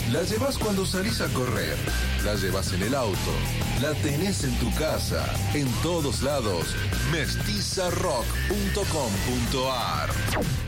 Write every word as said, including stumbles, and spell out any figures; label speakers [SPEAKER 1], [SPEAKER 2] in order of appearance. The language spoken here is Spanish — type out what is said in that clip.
[SPEAKER 1] La llevas cuando salís a correr, la llevas en el auto, la tenés en tu casa, en todos lados. mestiza rock punto com punto ar